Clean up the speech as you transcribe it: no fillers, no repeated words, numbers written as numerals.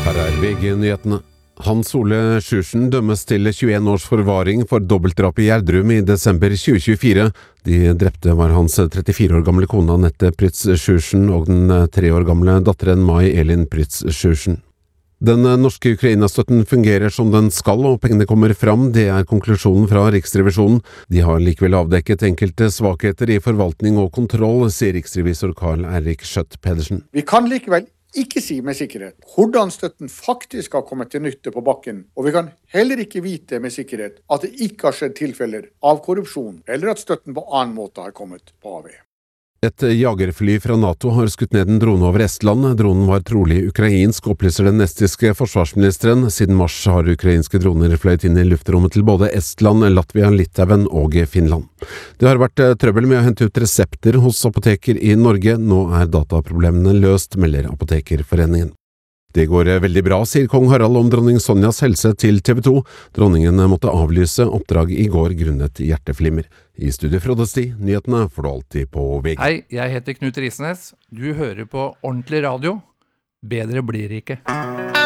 Her VG-nyhetene. Hans Ole Sjursen dømmes til 21 års forvaring for dobbeltdrap i Gjerdrum i desember 2024. De drepte var hans 34 år gamle kone Annette Prytz Sjursen og den 3 år gamle datteren Mai Elin Prytz Sjursen. Den norske Ukraina-støtten fungerer som den skal, og pengene kommer fram. Det er konklusjonen fra Riksrevisjonen. De har likevel avdekket enkelte svakheter i forvaltning og kontroll, sier riksrevisor Karl Erik Skjøtt Pedersen. Vi kan likevel ikke si med sikkerhet hvordan støtten faktisk har kommet til nytte på bakken, og vi kan heller ikke vite med sikkerhet at det ikke har skjedd tilfeller av korrupsjon, eller at støtten på annen måte har kommet på avveie. Et jagerfly fra NATO har skutt ned en drone over Estland. Dronen var trolig ukrainsk, opplyser den estiske forsvarsministeren. Siden mars har ukrainske droner fløyt inn i luftrommet til både Estland, Latvia, Litauen og Finland. Det har vært trøbbel med å hente ut resepter hos apoteker i Norge. Nå er dataproblemene løst, melder Apotekerforeningen. Det går veldig bra, sier kong Harald om dronning Sonjas helse til TV 2. Dronningen måtte avlyse oppdrag i går grunnet hjerteflimmer. I studio Frode Sti, nyhetene får du alltid på VG. Hei, jeg heter Knut Risnes. Du hører på Ordentlig Radio. Bedre blir det ikke.